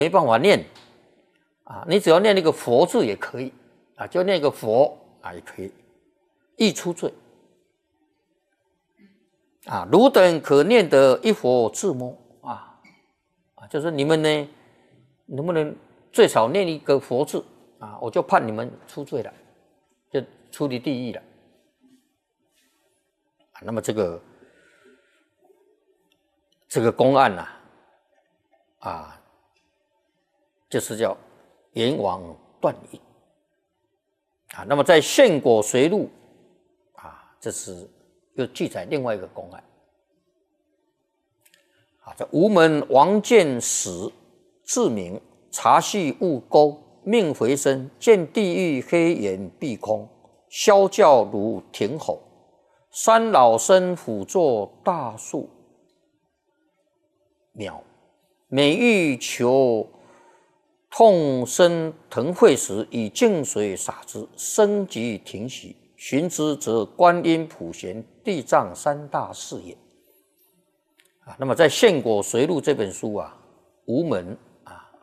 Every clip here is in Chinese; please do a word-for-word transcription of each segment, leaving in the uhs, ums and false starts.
没办法念啊，你只要念那个佛字也可以啊，就念个佛啊也可以，易出罪啊。汝等可念得一佛自摸啊啊，就是你们呢，能不能最少念一个佛字啊？我就判你们出罪了，就出离地狱了。啊、那么这个这个公案呐、啊，啊。就是叫阎王断引啊。那么在《献果随录》啊，这是又记载另外一个公案啊。这吴门王见死，自名茶系误钩，命回身，见地狱黑岩蔽空，啸叫如亭吼，三老生辅作大树苗，每欲求痛生腾会时，以净水洒之，生即停息。寻之则观音、普贤、地藏三大士也。啊，那么在《献果随录》这本书啊，吴门啊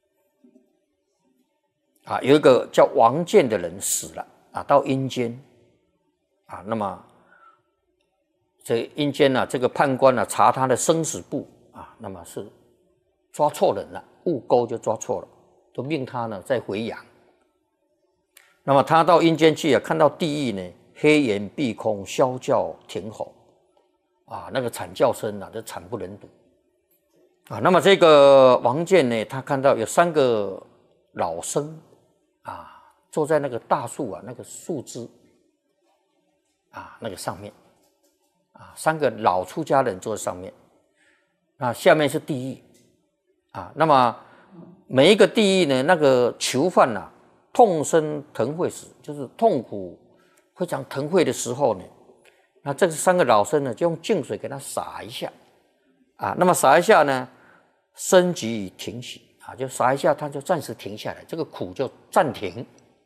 啊有一个叫王建的人死了啊，到阴间啊，那么这阴间呢、啊，这个判官呢、啊、查他的生死簿啊，那么是抓错人了，误钩就抓错了。都命他呢再回阳，那么他到阴间去啊，看到地狱呢黑岩蔽空，啸叫停吼，啊，那个惨叫声啊，这惨不忍睹啊。那么这个王建呢，他看到有三个老僧啊，坐在那个大树啊，那个树枝啊那个上面啊，三个老出家人坐在上面，那下面是地狱啊，那么。每一个地狱呢，那个囚犯呐、啊，痛生疼会时，就是痛苦非常疼会的时候呢，那这三个老僧呢，就用净水给他洒一下，啊，那么洒一下呢，生即停息啊，就洒一下，他就暂时停下来，这个苦就暂停。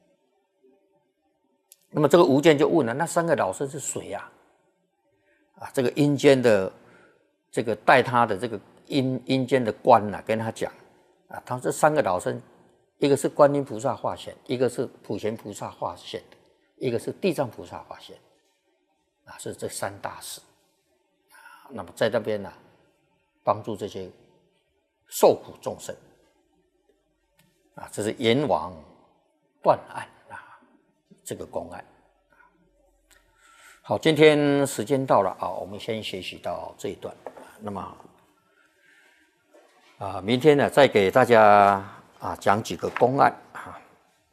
那么这个吴建就问了，那三个老僧是谁呀、啊？啊，这个阴间的这个带他的这个阴阴间的官呐、啊，跟他讲。啊，他这三个老僧，一个是观音菩萨化现，一个是普贤菩萨化现的，一个是地藏菩萨化现，啊，是这三大士。啊，那么在那边呢、啊，帮助这些受苦众生。啊，这是阎王断案啊，这个公案。好，今天时间到了啊，我们先学习到这一段。那么。啊，明天呢，再给大家啊讲几个公案。